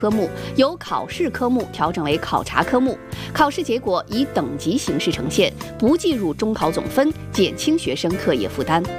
科目由考试科目调整为考察科目，考试结果以等级形式呈现，不计入中考总分，减轻学生课业负担。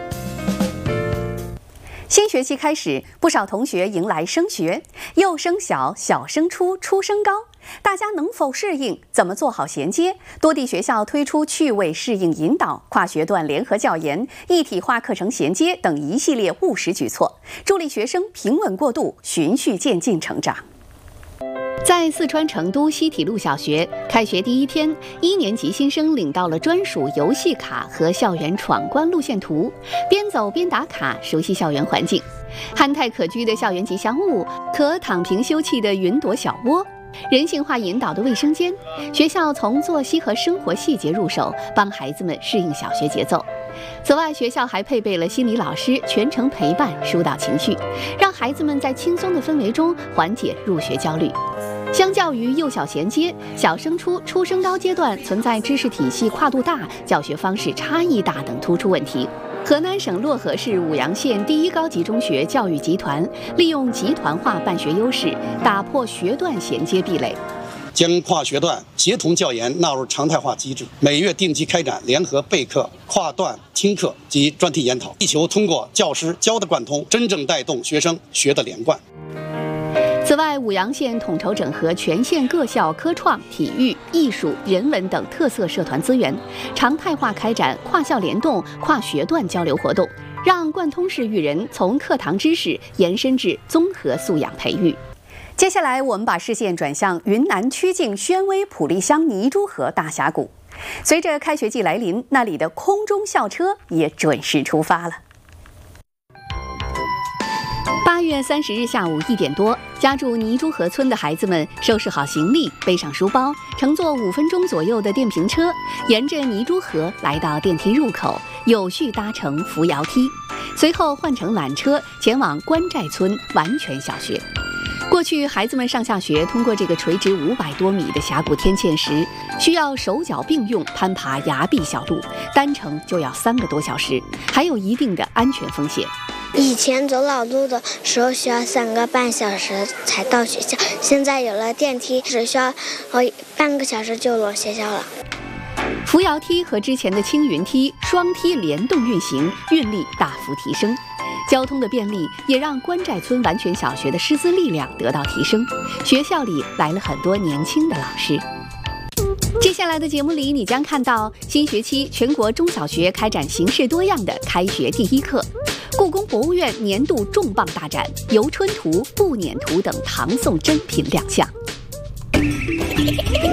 新学期开始，不少同学迎来升学，幼升小，小升初，初升高，大家能否适应？怎么做好衔接？多地学校推出趣味适应引导、跨学段联合教研、一体化课程衔接等一系列务实举措，助力学生平稳过渡，循序渐进成长。在四川成都西体路小学，开学第一天，1年级新生领到了专属游戏卡和校园闯关路线图，边走边打卡，熟悉校园环境。憨态可掬的校园吉祥物，可躺平休憩的云朵小窝，人性化引导的卫生间。学校从作息和生活细节入手，帮孩子们适应小学节奏。此外，学校还配备了心理老师，全程陪伴疏导情绪，让孩子们在轻松的氛围中缓解入学焦虑。相较于幼小衔接，小升初、初升高阶段存在知识体系跨度大、教学方式差异大等突出问题。河南省漯河市舞阳县第一高级中学教育集团利用集团化办学优势，打破学段衔接壁垒， 将跨学段协同教研纳入常态化机制，每月定期开展联合备课、跨段听课及专题研讨，力求通过教师教的贯通，真正带动学生学的连贯。 此外，舞阳县统筹整合全县各校科创、体育、艺术、人文等特色社团资源，常态化开展跨校联动、跨学段交流活动，让贯通式育人从课堂知识延伸至综合素养培育。接下来，我们把视线转向云南曲靖宣威普利乡泥珠河大峡谷。随着开学季来临，那里的空中校车也准时出发了。8月30日下午1点多，家住泥珠河村的孩子们收拾好行李，背上书包，乘坐5分钟左右的电瓶车，沿着泥珠河来到电梯入口，有序搭乘扶摇梯，随后换乘缆车前往关寨村完全小学。过去，孩子们上下学通过这个垂直500多米的峡谷天堑时，需要手脚并用攀爬崖壁小路，单程就要3个多小时，还有一定的安全风险。 以前走老路的时候需要3个半小时才到学校，现在有了电梯，只需要半个小时就到学校了。 扶摇梯和之前的青云梯双梯联动运行，运力大幅提升。交通的便利也让关寨村完全小学的师资力量得到提升，学校里来了很多年轻的老师。接下来的节目里，你将看到新学期全国中小学开展形式多样的开学第一课，故宫博物院年度重磅大展游春图、步辇图等唐宋珍品亮相。